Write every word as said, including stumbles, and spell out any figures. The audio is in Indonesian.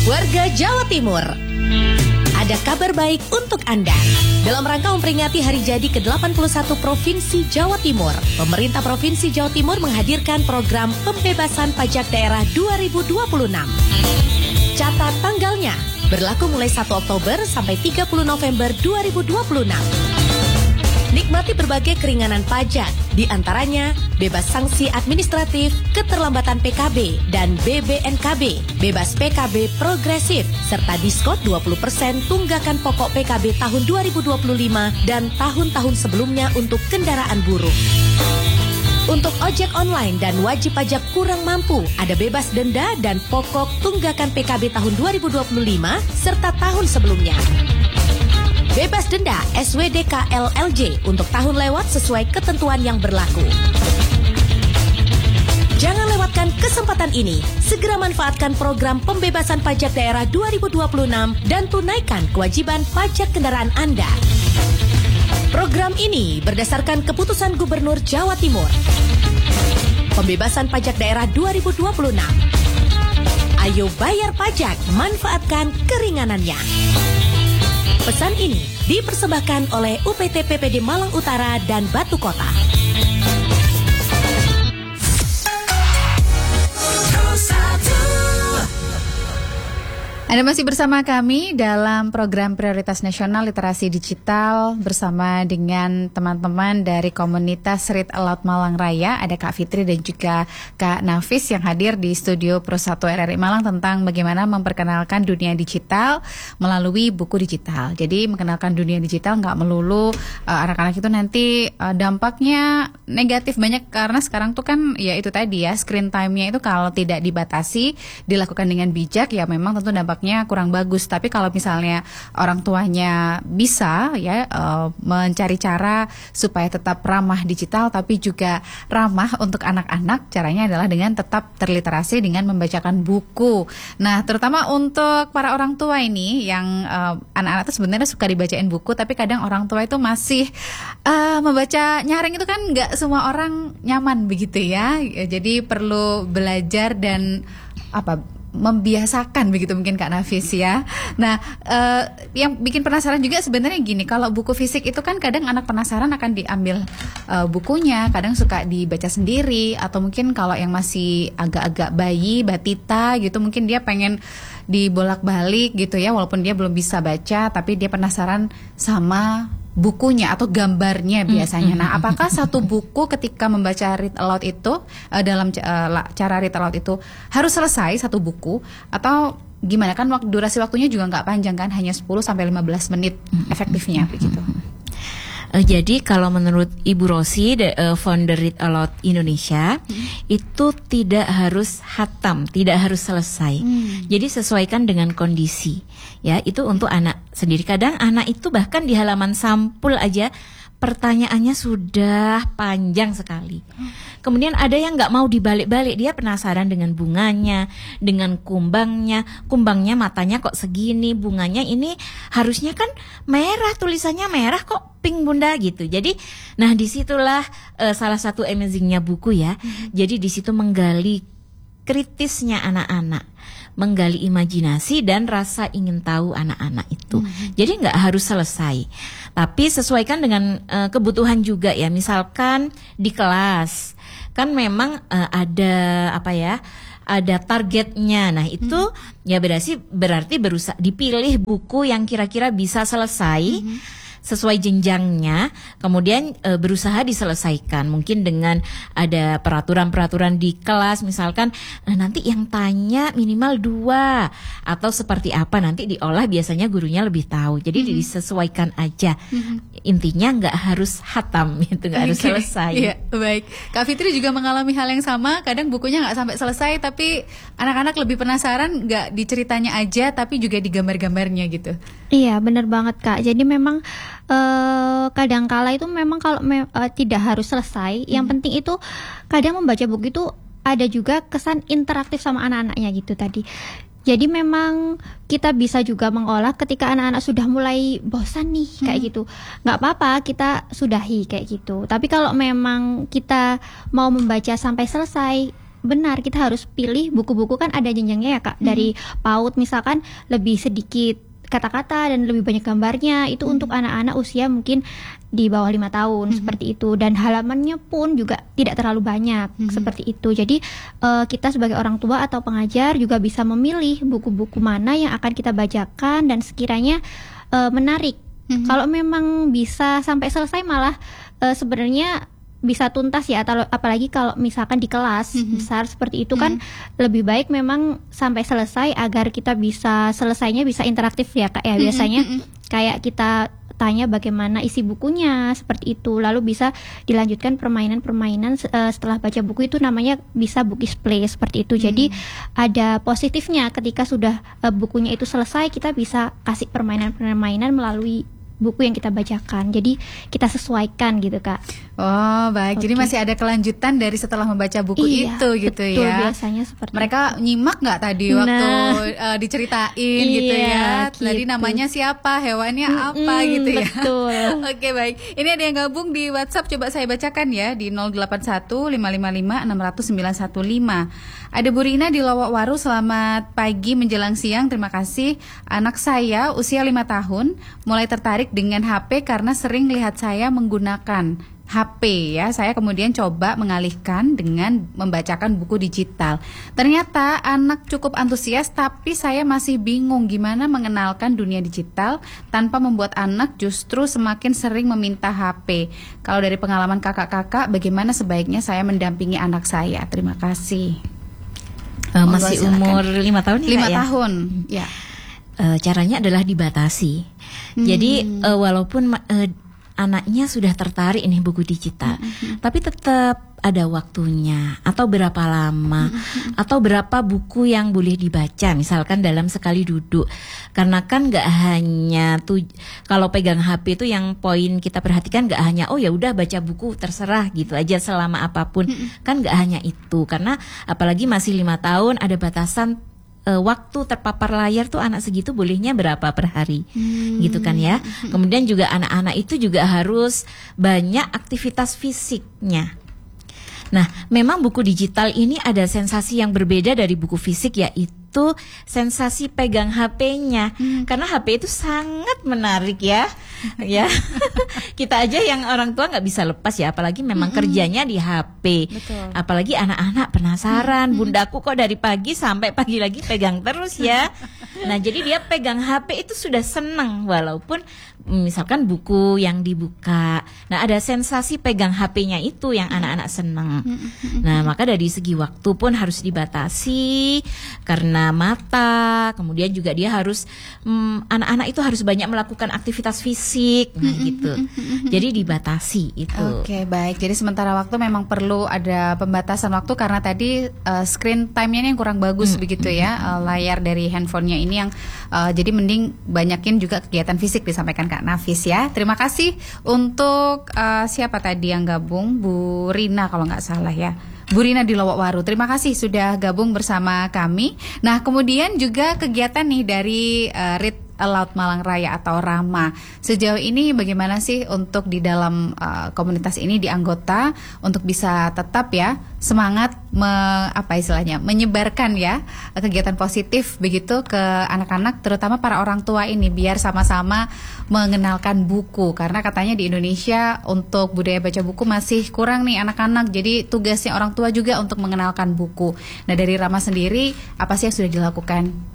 Warga Jawa Timur, ada kabar baik untuk Anda. Dalam rangka memperingati hari jadi ke delapan puluh satu Provinsi Jawa Timur, pemerintah Provinsi Jawa Timur menghadirkan program pembebasan pajak daerah dua ribu dua puluh enam. Catat tanggalnya, berlaku mulai satu Oktober sampai tiga puluh November dua ribu dua puluh enam. Nikmati berbagai keringanan pajak, di antaranya bebas sanksi administratif, keterlambatan P K B, dan B B N K B, bebas P K B progresif, serta diskon dua puluh persen tunggakan pokok P K B tahun dua ribu dua puluh lima dan tahun-tahun sebelumnya untuk kendaraan buruh. Untuk ojek online dan wajib pajak kurang mampu, ada bebas denda dan pokok tunggakan P K B tahun dua ribu dua puluh lima serta tahun sebelumnya. Bebas denda S W D K L L J untuk tahun lewat sesuai ketentuan yang berlaku. Jangan lewatkan kesempatan ini. Segera manfaatkan program pembebasan pajak daerah dua ribu dua puluh enam dan tunaikan kewajiban pajak kendaraan Anda. Program ini berdasarkan keputusan Gubernur Jawa Timur. Pembebasan pajak daerah dua ribu dua puluh enam. Ayo bayar pajak, manfaatkan keringanannya. Pesan ini dipersembahkan oleh U P T P P D Malang Utara dan Batu Kota. Anda masih bersama kami dalam program Prioritas Nasional Literasi Digital bersama dengan teman-teman dari komunitas Read Aloud Malang Raya. Ada Kak Fitri dan juga Kak Nafis yang hadir di studio Pro satu R R I Malang tentang bagaimana memperkenalkan dunia digital melalui buku digital. Jadi mengenalkan dunia digital nggak melulu uh, anak-anak itu nanti uh, dampaknya negatif banyak karena sekarang tuh kan ya itu tadi ya screen time-nya itu kalau tidak dibatasi dilakukan dengan bijak ya memang tentu dampak kurang bagus. Tapi kalau misalnya orang tuanya bisa ya uh, mencari cara supaya tetap ramah digital tapi juga ramah untuk anak-anak, caranya adalah dengan tetap terliterasi dengan membacakan buku. Nah, terutama untuk para orang tua ini yang uh, anak-anak itu sebenarnya suka dibacain buku, tapi kadang orang tua itu masih uh, membaca nyaring itu kan nggak semua orang nyaman begitu ya. Jadi perlu belajar dan apa membiasakan begitu mungkin Kak Nafis ya. Nah, uh, yang bikin penasaran juga sebenarnya gini, kalau buku fisik itu kan kadang anak penasaran akan diambil uh, bukunya, kadang suka dibaca sendiri atau mungkin kalau yang masih agak-agak bayi, batita gitu mungkin dia pengen dibolak-balik gitu ya, walaupun dia belum bisa baca tapi dia penasaran sama bukunya atau gambarnya biasanya. Nah, apakah satu buku ketika membaca read aloud itu uh, dalam uh, cara read aloud itu harus selesai satu buku atau gimana kan waktu durasi waktunya juga nggak panjang kan, hanya sepuluh sampai lima belas menit efektifnya begitu. Uh, jadi kalau menurut Ibu Rosi, the, uh, founder Read Aloud Indonesia, hmm. itu tidak harus hatam, tidak harus selesai. Hmm. Jadi sesuaikan dengan kondisi. Ya, itu untuk anak sendiri. Kadang anak itu bahkan di halaman sampul aja pertanyaannya sudah panjang sekali. Kemudian ada yang nggak mau dibalik-balik, dia penasaran dengan bunganya, dengan kumbangnya, kumbangnya matanya kok segini, bunganya ini harusnya kan merah, tulisannya merah kok pink bunda gitu. Jadi, nah disitulah uh, salah satu amazingnya buku ya. Mm-hmm. Jadi di situ menggali kritisnya anak-anak, menggali imajinasi dan rasa ingin tahu anak-anak itu. Mm-hmm. Jadi nggak harus selesai, tapi sesuaikan dengan uh, kebutuhan juga ya. Misalkan di kelas kan memang uh, ada apa ya, ada targetnya. Nah itu mm-hmm. ya berarti berarti berusaha dipilih buku yang kira-kira bisa selesai. Mm-hmm. sesuai jenjangnya, kemudian e, berusaha diselesaikan. Mungkin dengan ada peraturan-peraturan di kelas, misalkan e, nanti yang tanya minimal dua atau seperti apa nanti diolah, biasanya gurunya lebih tahu. Jadi mm-hmm. disesuaikan aja. Mm-hmm. Intinya nggak harus hatam, itu nggak harus selesai. Iya, baik. Kak Fitri juga mengalami hal yang sama. Kadang bukunya nggak sampai selesai, tapi anak-anak lebih penasaran nggak di ceritanya aja, tapi juga di gambar-gambarnya gitu. Iya, benar banget Kak. Jadi memang Uh, kadangkala itu memang kalau me- uh, tidak harus selesai. Yang hmm. penting itu kadang membaca buku itu ada juga kesan interaktif sama anak-anaknya gitu tadi. Jadi memang kita bisa juga mengolah ketika anak-anak sudah mulai bosan nih kayak hmm. gitu. Nggak apa-apa kita sudahi kayak gitu. Tapi kalau memang kita mau membaca sampai selesai, benar, kita harus pilih buku-buku, kan ada jenjangnya ya Kak. Hmm. Dari PAUD misalkan lebih sedikit kata-kata dan lebih banyak gambarnya, itu hmm. untuk anak-anak usia mungkin di bawah lima tahun, hmm. seperti itu. Dan halamannya pun juga tidak terlalu banyak, hmm. seperti itu. Jadi uh, kita sebagai orang tua atau pengajar juga bisa memilih buku-buku mana yang akan kita bacakan dan sekiranya uh, menarik. Hmm. Kalau memang bisa sampai selesai malah uh, sebenarnya bisa tuntas ya, atau apalagi kalau misalkan di kelas mm-hmm. besar seperti itu kan mm-hmm. lebih baik memang sampai selesai agar kita bisa selesainya bisa interaktif ya Kak ya. Biasanya mm-hmm. kayak kita tanya bagaimana isi bukunya seperti itu, lalu bisa dilanjutkan permainan-permainan uh, setelah baca buku, itu namanya bisa bookies play seperti itu. Mm. Jadi ada positifnya ketika sudah uh, bukunya itu selesai, kita bisa kasih permainan-permainan melalui buku yang kita bacakan. Jadi kita sesuaikan gitu Kak. Oh baik, okay. Jadi masih ada kelanjutan dari setelah membaca buku iya, itu gitu betul, ya. Biasanya seperti mereka itu. Nyimak nggak tadi nah, waktu uh, diceritain iya, gitu ya. Gitu. Tadi namanya siapa, hewannya mm-mm, apa gitu ya. Betul. Oke baik, ini ada yang gabung di WhatsApp, coba saya bacakan ya di nol delapan satu lima lima lima enam nol nol sembilan satu lima. Ada Bu Rina di Lowok Waru, selamat pagi menjelang siang, terima kasih. Anak saya usia lima tahun mulai tertarik dengan H P karena sering lihat saya menggunakan H P ya. Saya kemudian coba mengalihkan dengan membacakan buku digital. Ternyata anak cukup antusias, tapi saya masih bingung gimana mengenalkan dunia digital tanpa membuat anak justru semakin sering meminta H P. Kalau dari pengalaman kakak-kakak, bagaimana sebaiknya saya mendampingi anak saya? Terima kasih. Uh, masih umur lima tahun ya? lima ya? tahun, ya. Uh, caranya adalah dibatasi. Hmm. Jadi uh, walaupun uh, anaknya sudah tertarik ini buku digital, hmm. tapi tetap ada waktunya, atau berapa lama, hmm. atau berapa buku yang boleh dibaca, misalkan dalam sekali duduk. Karena kan nggak hanya tuh, kalau pegang H P itu yang poin kita perhatikan nggak hanya oh ya udah baca buku terserah gitu aja selama apapun, hmm. kan nggak hanya itu. Karena apalagi masih lima tahun, ada batasan Uh, waktu terpapar layar tuh anak segitu bolehnya berapa per hari, hmm. gitu kan ya. Kemudian juga anak-anak itu juga harus banyak aktivitas fisiknya. Nah, memang buku digital ini ada sensasi yang berbeda dari buku fisik, yaitu sensasi pegang H P-nya. Hmm. Karena H P itu sangat menarik ya. Ya. Kita aja yang orang tua nggak bisa lepas ya, apalagi memang mm-hmm. kerjanya di H P. Betul. Apalagi anak-anak penasaran, mm-hmm. bundaku kok dari pagi sampai pagi lagi pegang terus ya. Nah, jadi dia pegang H P itu sudah senang, walaupun misalkan buku yang dibuka. Nah, ada sensasi pegang H P-nya itu yang anak-anak senang. Mm-hmm. Nah, maka dari segi waktu pun harus dibatasi karena mata. Kemudian juga dia harus mm, anak-anak itu harus banyak melakukan aktivitas fisik. Nah gitu, jadi dibatasi itu. Oke baik, jadi sementara waktu memang perlu ada pembatasan waktu karena tadi uh, screen time-nya yang kurang bagus, hmm. begitu ya, uh, layar dari handphonenya ini yang uh, jadi mending banyakin juga kegiatan fisik, disampaikan Kak Nafis ya. Terima kasih untuk uh, siapa tadi yang gabung, Bu Rina kalau nggak salah ya. Bu Rina di Lowok Waru, terima kasih sudah gabung bersama kami. Nah kemudian juga kegiatan nih dari uh, Read Aloud Malang Raya atau Rama. Sejauh ini bagaimana sih untuk di dalam uh, komunitas ini di anggota untuk bisa tetap ya semangat me, apa istilahnya menyebarkan ya kegiatan positif begitu ke anak-anak, terutama para orang tua ini, biar sama-sama mengenalkan buku, karena katanya di Indonesia untuk budaya baca buku masih kurang nih anak-anak. Jadi tugasnya orang tua juga untuk mengenalkan buku. Nah dari Rama sendiri apa sih yang sudah dilakukan?